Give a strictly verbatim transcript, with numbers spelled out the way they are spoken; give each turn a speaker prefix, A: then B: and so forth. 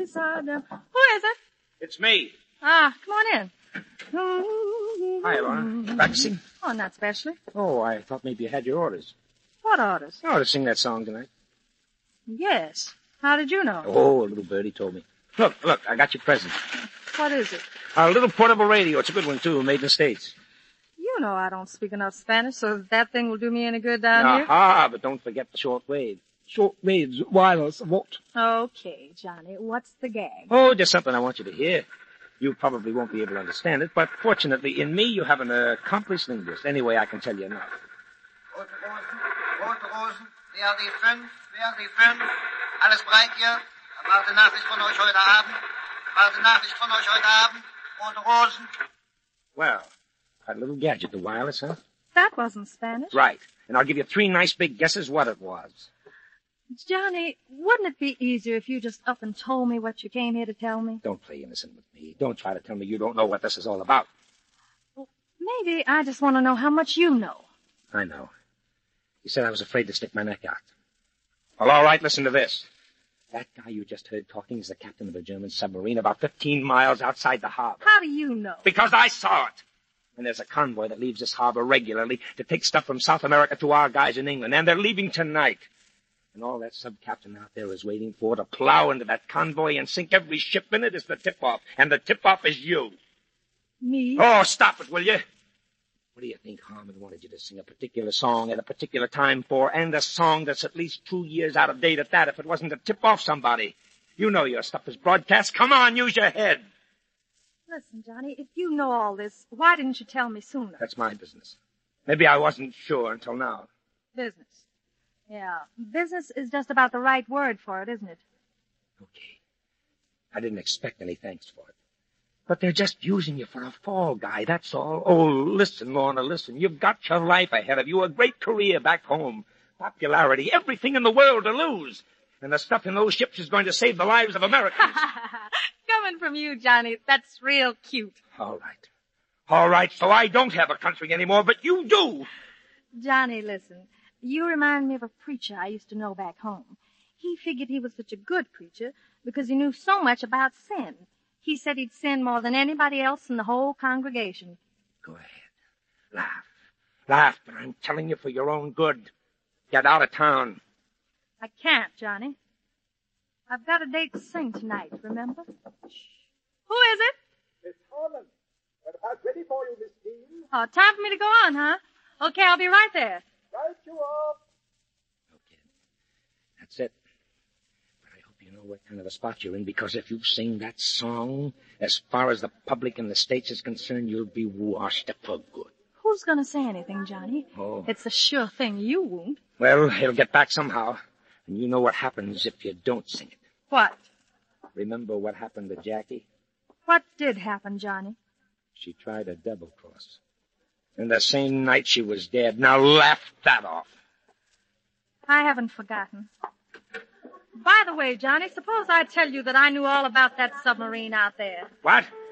A: beside them. Who is it?
B: It's me.
A: Ah, come on in.
B: Hi, Laura. Practicing?
A: Oh, not specially.
B: Oh, I thought maybe you had your orders.
A: What orders?
B: Oh, to sing that song tonight.
A: Yes. How did you know?
B: Oh, a little birdie told me. Look, look, I got your present.
A: What is it?
B: A little portable radio. It's a good one, too, made in the States.
A: You know I don't speak enough Spanish, so that thing will do me any good down here.
B: Aha, but don't forget the short wave. Short waves, wireless, what?
A: Okay, Johnny, what's the gag?
B: Oh, just something I want you to hear. You probably won't be able to understand it, but fortunately, in me, you have an accomplished linguist. Anyway, I can tell you enough.
C: Rote Rosen, rote Rosen, wer die fünf, wer die fünf, alles bereit hier? Erwarte Nachricht von euch heute Abend. Erwarte Nachricht von euch heute Abend. Rote Rosen.
B: Well, that little gadget, the wireless, huh?
A: That wasn't Spanish.
B: Right. And I'll give you three nice big guesses what it was.
A: Johnny, wouldn't it be easier if you just up and told me what you came here to tell me?
B: Don't play innocent with me. Don't try to tell me you don't know what this is all about.
A: Well, maybe I just want to know how much you know.
B: I know. You said I was afraid to stick my neck out. Well, all right, listen to this. That guy you just heard talking is the captain of a German submarine about fifteen miles outside the harbor.
A: How do you know?
B: Because I saw it. And there's a convoy that leaves this harbor regularly to take stuff from South America to our guys in England, and they're leaving tonight. And all that sub-captain out there is waiting for to plow into that convoy and sink every ship in it is the tip-off. And the tip-off is you.
A: Me?
B: Oh, stop it, will you? What do you think Harmon wanted you to sing a particular song at a particular time for, and a song that's at least two years out of date at that, if it wasn't to tip off somebody? You know your stuff is broadcast. Come on, use your head.
A: Listen, Johnny, if you know all this, why didn't you tell me sooner?
B: That's my business. Maybe I wasn't sure until now.
A: Business. Yeah, business is just about the right word for it, isn't it?
B: Okay. I didn't expect any thanks for it. But they're just using you for a fall guy, that's all. Oh, listen, Lorna, listen. You've got your life ahead of you, a great career back home, popularity, everything in the world to lose. And the stuff in those ships is going to save the lives of Americans.
A: Coming from you, Johnny, that's real cute.
B: All right. All right, so I don't have a country anymore, but you do.
A: Johnny, listen. You remind me of a preacher I used to know back home. He figured he was such a good preacher because he knew so much about sin. He said he'd sin more than anybody else in the whole congregation.
B: Go ahead. Laugh. Laugh, but I'm telling you for your own good. Get out of town.
A: I can't, Johnny. I've got a date to sing tonight, remember? Shh. Who is it?
D: Miss Harmon. We're about ready for you, Miss Dean.
A: Oh, time for me to go on, huh? Okay, I'll be right there.
D: Right you are.
B: Okay. That's it. But I hope you know what kind of a spot you're in, because if you sing that song, as far as the public in the States is concerned, you'll be washed up for good.
A: Who's gonna say anything, Johnny?
B: Oh.
A: It's a sure thing you won't.
B: Well, it'll get back somehow. And you know what happens if you don't sing it.
A: What?
B: Remember what happened to Jackie?
A: What did happen, Johnny?
B: She tried a double-cross. And the same night she was dead. Now laugh that off.
A: I haven't forgotten. By the way, Johnny, suppose I tell you that I knew all about that submarine out there.
B: What?